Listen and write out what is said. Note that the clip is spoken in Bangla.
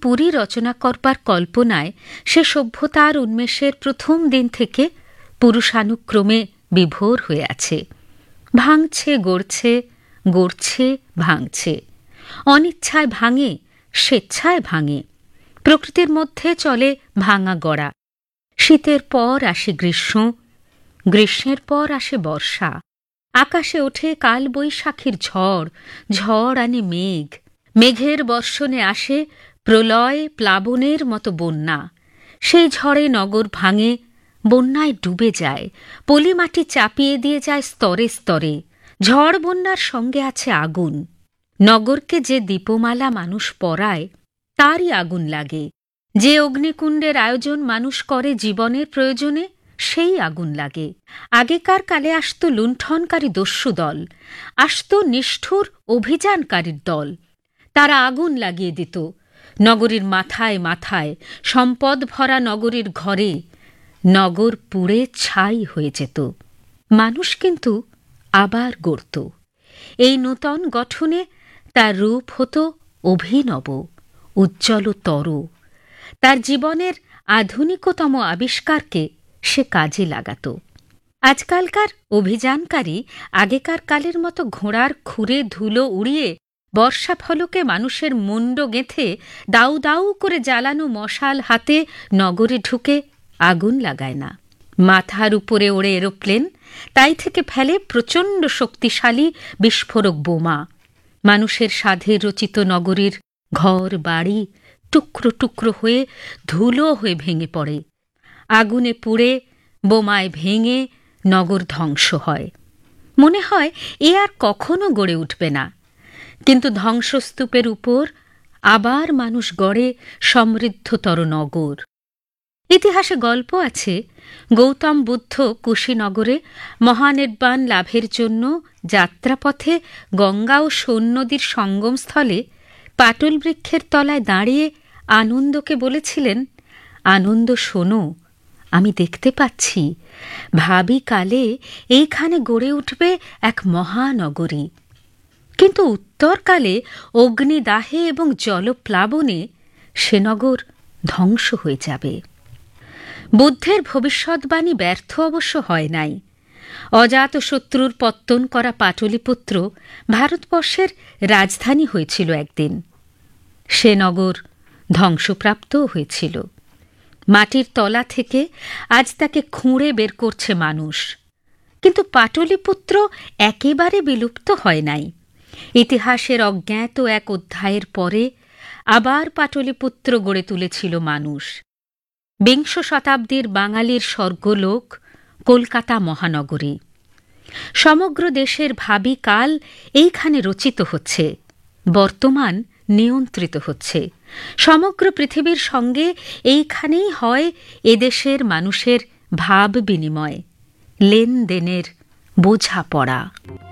পুরী রচনা করবার কল্পনায় সে সভ্যতার উন্মেষের প্রথম দিন থেকে পুরুষানুক্রমে বিভোর হয়ে আছে। ভাঙছে, গড়ছে, গড়ছে, ভাঙছে। অনিচ্ছায় ভাঙে, স্বেচ্ছায় ভাঙে। প্রকৃতির মধ্যে চলে ভাঙা গড়া। শীতের পর আসে গ্রীষ্ম, গ্রীষ্মের পর আসে বর্ষা। আকাশে ওঠে কাল বৈশাখীর ঝড়, ঝড় আনে মেঘ। মেঘের বর্ষণে আসে প্রলয় প্লাবনের মতো বন্যা। সেই ঝড়ে নগর ভাঙে, বন্যায় ডুবে যায়, পলিমাটি চাপিয়ে দিয়ে যায় স্তরে স্তরে। ঝড় বন্যার সঙ্গে আছে আগুন। নগরকে যে দীপমালা মানুষ পরায়, তারই আগুন লাগে। যে অগ্নিকুণ্ডের আয়োজন মানুষ করে জীবনের প্রয়োজনে, সেই আগুন লাগে। আগেকার কালে আসত লুণ্ঠনকারী দস্যু দল, আসত নিষ্ঠুর অভিযানকারীর দল। তারা আগুন লাগিয়ে দিত নগরীর মাথায় মাথায়, সম্পদ ভরা নগরীর ঘরে। নগর পুড়ে ছাই হয়ে যেত। মানুষ কিন্তু আবার গড়ত। এই নূতন গঠনে তার রূপ হতো অভিনব, উজ্জ্বলতর। তার জীবনের আধুনিকতম আবিষ্কারকে সে কাজে লাগাত। আজকালকার অভিযানকারী আগেকার কালের মতো ঘোড়ার খুরে ধুলো উড়িয়ে বর্ষা ফলকে মানুষের মুন্ড গেঁথে দাউ দাউ করে জ্বালানো মশাল হাতে নগরে ঢুকে আগুন লাগায় না। মাথার উপরে ওড়ে এরোপ্লেন, তাই থেকে ফেলে প্রচণ্ড শক্তিশালী বিস্ফোরক বোমা। মানুষের সাধে রচিত নগরীর ঘর বাড়ি টুকরো টুকরো হয়ে ধুলো হয়ে ভেঙে পড়ে। আগুনে পুড়ে, বোমায় ভেঙে নগর ধ্বংস হয়। মনে হয় এ আর কখনো গড়ে উঠবে না। কিন্তু ধ্বংসস্তূপের উপর আবার মানুষ গড়ে সমৃদ্ধতর নগর। ইতিহাসে গল্প আছে, গৌতম বুদ্ধ কুশীনগরে মহানির্বাণ লাভের জন্য যাত্রাপথে গঙ্গা ও সোন নদীর সঙ্গমস্থলে পাটল বৃক্ষের তলায় দাঁড়িয়ে আনন্দকে বলেছিলেন, আনন্দ শোনো, আমি দেখতে পাচ্ছি ভাবি কালে এইখানে গড়ে উঠবে এক মহানগরী। কিন্তু উত্তরকালে অগ্নিদাহে এবং জলপ্লাবনে সে নগর ধ্বংস হয়ে যাবে। বুদ্ধের ভবিষ্যৎবাণী ব্যর্থ অবশ্য হয় নাই। অজাতশত্রুর পত্তন করা পাটলিপুত্র ভারতবর্ষের রাজধানী হয়েছিল একদিন। সে নগর ধ্বংসপ্রাপ্তও হয়েছিল। মাটির তলা থেকে আজ তাকে খুঁড়ে বের করছে মানুষ। কিন্তু পাটলিপুত্র একেবারে বিলুপ্ত হয় নাই। ইতিহাসের অজ্ঞাত এক অধ্যায়ের পরে আবার পাটলিপুত্র গড়ে তুলেছিল মানুষ। বিংশ শতাব্দীর বাঙালির স্বর্গলোক কলকাতা মহানগরী। সমগ্র দেশের ভাবি কাল এইখানে রচিত হচ্ছে, বর্তমান নিয়ন্ত্রিত হচ্ছে। সমগ্র পৃথিবীর সঙ্গে এইখানেই হয় এদেশের মানুষের ভাব বিনিময়, লেনদেনের বোঝাপড়া।